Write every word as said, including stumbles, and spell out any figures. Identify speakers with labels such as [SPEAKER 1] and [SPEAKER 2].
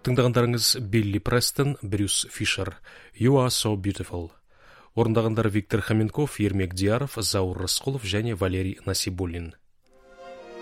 [SPEAKER 1] Тыңдағандарыңыз Билли Престон, Брюс Фишер, You Are So Beautiful. Орындағандар Виктор Хоменков, Ермек Дияров, Заур Рысқұлов және Валерий Насибуллин.